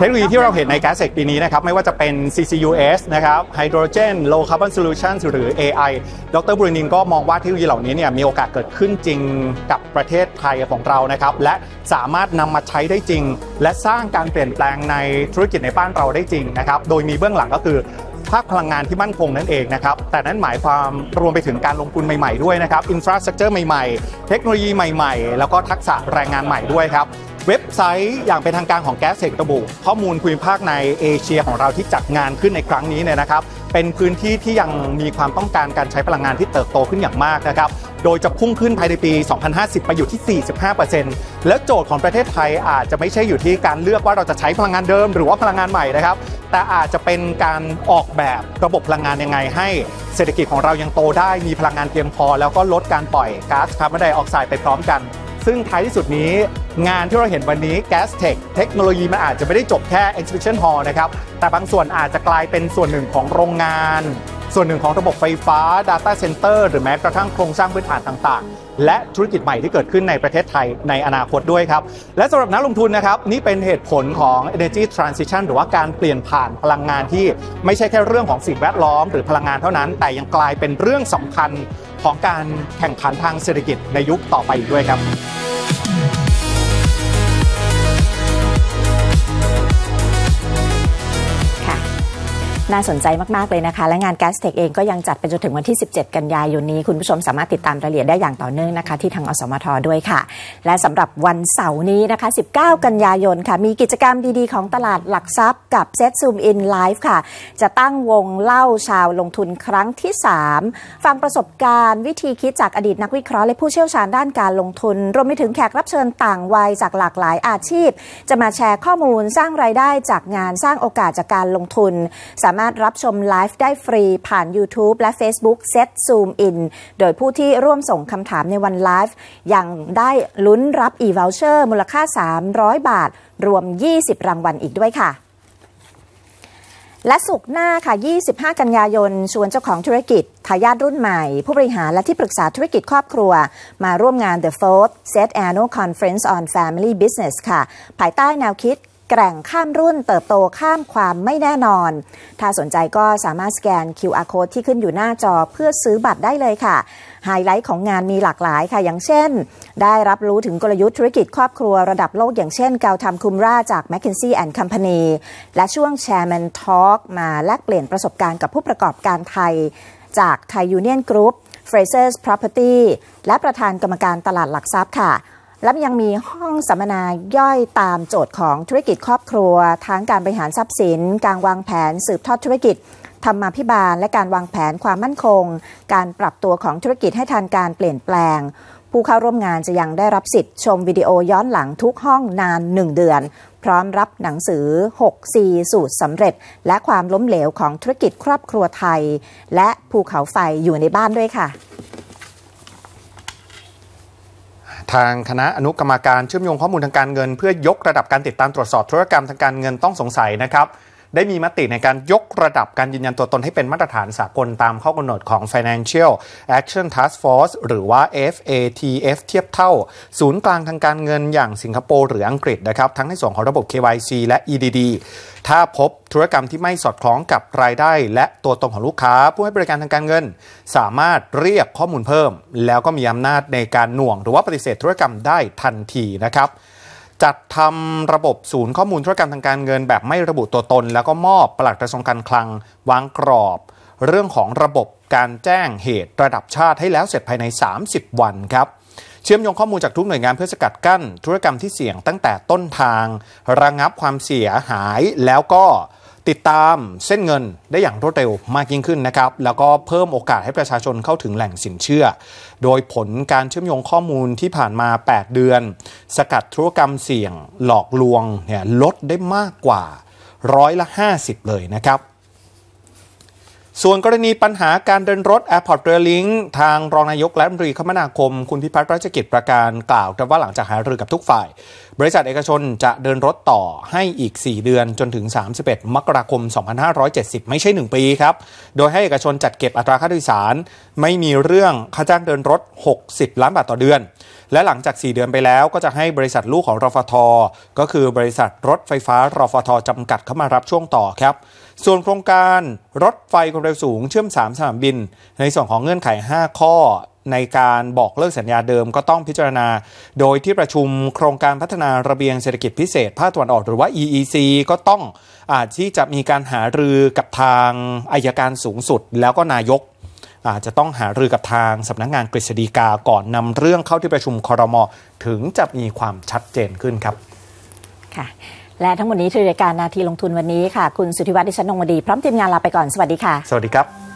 ทคโนโลยีที่เราเห็นใน Gas Tech ปีนี้นะครับไม่ว่าจะเป็น CCUS นะครับ Hydrogen Low Carbon Solutions หรือ AI ดร.บุรินินก็มองว่าเทคโนโลยีเหล่านี้เนี่ยมีโอกาสเกิดขึ้นจริงกับประเทศไทยของเรานะครับและสามารถนำมาใช้ได้จริงและสร้างการเปลี่ยนแปลงในธุรกิจในบ้านเราได้จริงนะครับโดยมีเบื้องหลังก็คือภาคพลังงานที่มั่นคงนั่นเองนะครับแต่นั้นหมายความรวมไปถึงการลงทุนใหม่ๆด้วยนะครับอินฟราสตรัคเจอร์ใหม่ๆเทคโนโลยีใหม่ๆแล้วก็ทักษะแรงงานใหม่ด้วยครับเว็บไซต์อย่างเป็นทางการของ Gas Tech ระบุข้อมูลภูมิภาคในเอเชียของเราที่จัดงานขึ้นในครั้งนี้เนี่ยนะครับเป็นพื้นที่ที่ยังมีความต้องการการใช้พลังงานที่เติบโตขึ้นอย่างมากนะครับโดยจะพุ่งขึ้นภายในปี 2050 ไปอยู่ที่ 45% แล้วโจทย์ของประเทศไทยอาจจะไม่ใช่อยู่ที่การเลือกว่าเราจะใช้พลังงานเดิมหรือว่าพลังงานใหม่นะครับแต่อาจจะเป็นการออกแบบระบบพลังงานยังไงให้เศรษฐกิจของเรายังโตได้มีพลังงานเพียงพอแล้วก็ลดการปล่อยก๊าซคาร์บอนไดออกไซด์ไปพร้อมกันซึ่งท้ายที่สุดนี้งานที่เราเห็นวันนี้ Gas Tech เทคโนโลยีมันอาจจะไม่ได้จบแค่ Exhibition Hall นะครับแต่บางส่วนอาจจะกลายเป็นส่วนหนึ่งของโรงงานส่วนหนึ่งของระบบไฟฟ้า Data Center หรือแม้กระทั่งโครงสร้างพื้นฐานต่างๆและธุรกิจใหม่ที่เกิดขึ้นในประเทศไทยในอนาคตด้วยครับและสำหรับนักลงทุนนะครับนี่เป็นเหตุผลของ Energy Transition หรือว่าการเปลี่ยนผ่านพลังงานที่ไม่ใช่แค่เรื่องของสิ่งแวดล้อมหรือพลังงานเท่านั้นแต่ยังกลายเป็นเรื่องสำคัญของการแข่งขันทางเศรษฐกิจในยุคต่อไปอีกด้วยครับน่าสนใจมากๆเลยนะคะและงาน Gas Tech เองก็ยังจัดไปจนถึงวันที่17กันยายนนี้คุณผู้ชมสามารถติดตามรายละเอียดได้อย่างต่อเนื่องนะคะที่ทางอสมทด้วยค่ะและสำหรับวันเสาร์นี้นะคะ19กันยายนค่ะมีกิจกรรมดีๆของตลาดหลักทรัพย์กับ Set Zoom In Live ค่ะจะตั้งวงเล่าชาวลงทุนครั้งที่3ฟังประสบการณ์วิธีคิดจากอดีตนักวิเคราะห์และผู้เชี่ยวชาญด้านการลงทุนรวมไปถึงแขกรับเชิญต่างวัยจากหลากหลายอาชีพจะมาแชร์ข้อมูลสร้างรายได้จากงานสร้างโอกาสจากการลงทุนสามารถรับชมไลฟ์ได้ฟรีผ่าน YouTube และ Facebook Set Zoom In โดยผู้ที่ร่วมส่งคำถามในวันไลฟ์ยังได้ลุ้นรับ e-voucher มูลค่า300 บาทรวม20รางวัลอีกด้วยค่ะและศุกร์หน้าค่ะ25กันยายนชวนเจ้าของธุรกิจทายาทรุ่นใหม่ผู้บริหารและที่ปรึกษาธุรกิจครอบครัวมาร่วมงาน The Fourth Set Annual Conference on Family Business ค่ะภายใต้แนวคิดแกร่งข้ามรุ่นเติบโตข้ามความไม่แน่นอนถ้าสนใจก็สามารถสแกน QR Code ที่ขึ้นอยู่หน้าจอเพื่อซื้อบัตรได้เลยค่ะไฮไลท์ของงานมีหลากหลายค่ะอย่างเช่นได้รับรู้ถึงกลยุทธ์ธุรกิจครอบครัวระดับโลกอย่างเช่นเกาทัมคุมราจาก McKinsey & Company และช่วง Chairman Talk มาแลกเปลี่ยนประสบการณ์กับผู้ประกอบการไทยจาก Thai Union Group Frasers Property และประธานกรรมการตลาดหลักทรัพย์ค่ะและยังมีห้องสัมมนาย่อยตามโจทย์ของธุรกิจครอบครัวทั้งการบริหารทรัพย์สินการวางแผนสืบทอดธุรกิจธรรมาภิบาลและการวางแผนความมั่นคงการปรับตัวของธุรกิจให้ทันการเปลี่ยนแปลงผู้เข้าร่วมงานจะยังได้รับสิทธิ์ชมวิดีโอย้อนหลังทุกห้องนาน1เดือนพร้อมรับหนังสือ 6C สูตรสำเร็จและความล้มเหลวของธุรกิจครอบครัวไทยและภูเขาไฟอยู่ในบ้านด้วยค่ะทางคณะอนุกรรมการเชื่อมโยงข้อมูลทางการเงินเพื่อยกระดับการติดตามตรวจสอบธุรกรรมทางการเงินต้องสงสัยนะครับได้มีมติในการยกระดับการยืนยันตัวตนให้เป็นมาตรฐานสากลตามข้อกำหนดของ Financial Action Task Force หรือว่า FATF เทียบเท่าศูนย์กลางทางการเงินอย่างสิงคโปร์หรืออังกฤษนะครับทั้งในส่วนของระบบ KYC และ EDD ถ้าพบธุรกรรมที่ไม่สอดคล้องกับรายได้และตัวตนของลูกค้าผู้ให้บริการทางการเงินสามารถเรียกข้อมูลเพิ่มแล้วก็มีอำนาจในการหน่วงหรือว่าปฏิเสธธุรกรรมได้ทันทีนะครับจัดทำระบบศูนย์ข้อมูลธุรกรรมทางการเงินแบบไม่ระบุตัวตนแล้วก็มอบปลัดกระทรวงการคลังวางกรอบเรื่องของระบบการแจ้งเหตุระดับชาติให้แล้วเสร็จภายใน30วันครับเชื่อมโยงข้อมูลจากทุกหน่วยงานเพื่อสกัดกั้นธุรกรรมที่เสี่ยงตั้งแต่ต้นทางระงับความเสียหายแล้วก็ติดตามเส้นเงินได้อย่างรวดเร็วมากยิ่งขึ้นนะครับแล้วก็เพิ่มโอกาสให้ประชาชนเข้าถึงแหล่งสินเชื่อโดยผลการเชื่อมโยงข้อมูลที่ผ่านมา8เดือนสกัดธุรกรรมเสี่ยงหลอกลวงเนี่ยลดได้มากกว่า50%เลยนะครับส่วนกรณีปัญหาการเดินรถ Airport Rail Link ทางรองนายกและรัฐมนตรีคมนาคมคุณพิพัฒน์รัชกิจประการกล่าวว่าหลังจากหารือกับทุกฝ่ายบริษัทเอกชนจะเดินรถต่อให้อีก4เดือนจนถึง31มกราคม2570ไม่ใช่1ปีครับโดยให้เอกชนจัดเก็บอัตราค่าโดยสารไม่มีเรื่องค่าจ้างเดินรถ60ล้านบาทต่อเดือนและหลังจาก4เดือนไปแล้วก็จะให้บริษัทลูกของรฟท.ก็คือบริษัทรถไฟฟ้ารฟท.จำกัดเข้ามารับช่วงต่อครับส่วนโครงการรถไฟความเร็วสูงเชื่อม3สนามบินในส่วนของเงื่อนไข5ข้อในการบอกเลิกสัญญาเดิมก็ต้องพิจารณาโดยที่ประชุมโครงการพัฒนาระเบียงเศรษฐกิจพิเศษภาคตะวันออกหรือว่า EEC ก็ต้องอาจที่จะมีการหารือกับทางอัยการสูงสุดแล้วก็นายกอาจจะต้องหารือกับทางสำนักงานกฤษฎีกาก่อนนำเรื่องเข้าที่ประชุมครม.ถึงจะมีความชัดเจนขึ้นครับค่ะและทั้งหมดนี้คือรายการนาทีลงทุนวันนี้ค่ะคุณสุทธิวัฒน์ ดิฉันนงวดีพร้อมทีมงานลาไปก่อนสวัสดีค่ะสวัสดีครับ